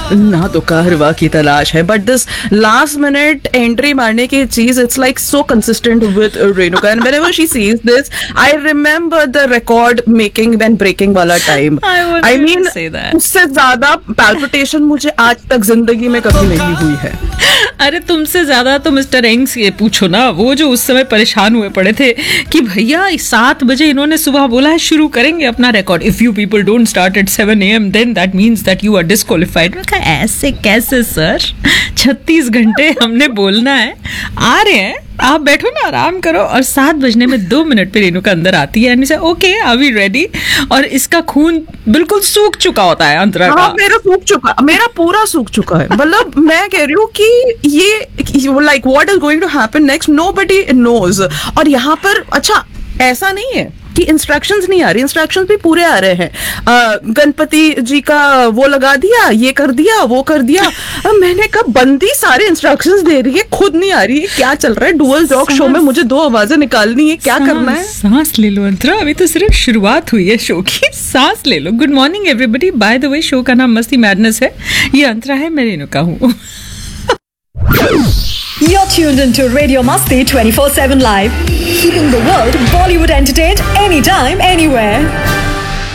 ना तो कारवा की तलाश है, but this last minute entry मारने की चीज, it's like so consistent with Renuka, and whenever she sees this I remember the record making and breaking वाला टाइम. आई मीन उससे ज्यादा पैल्पिटेशन मुझे आज तक जिंदगी में कभी नहीं हुई है. अरे तुमसे ज्यादा तो मिस्टर एंग्स ये पूछो ना, वो जो उस समय परेशान हुए पड़े थे कि भैया 7 बजे इन्होंने सुबह बोला है शुरू करेंगे अपना record, if you people don't start at 7 AM then that means that you are disqualified. ऐसे कैसे सर, 36 घंटे हमने बोलना है, आ रहे हैं, आप बैठो ना, आराम करो. और 7 बजने में 2 मिनट पे रेणुका अंदर आती है एंड से ओके आर वी रेडी, और इसका खून बिल्कुल सूख चुका होता है अंतरा का. मेरा पूरा सूख चुका है. मतलब मैं कह रही हूँ कि ये like what is going to happen next, nobody knows. और यहाँ पर अच्छा ऐसा नहीं है कि इंस्ट्रक्शंस नहीं आ रही, इंस्ट्रक्शंस भी पूरे आ रहे हैं. गणपति जी का वो लगा दिया, ये कर दिया, वो कर दिया. मैंने कहा बंदी सारे इंस्ट्रक्शंस दे रही है, खुद नहीं आ रही है, क्या चल रहा है? डुअल जॉक शो में मुझे 2 आवाजें निकालनी है, क्या करना है? सांस ले लो अंतरा, अभी तो सिर्फ शुरुआत हुई है शो की, सांस ले लो. Good morning everybody. By the way show का नाम मस्ती मैडनेस है. ये अंतरा है, मैं रेणुका हूँ. You're tuned into Radio Masti 24/7 Live, keeping the world Bollywood entertained anytime, anywhere.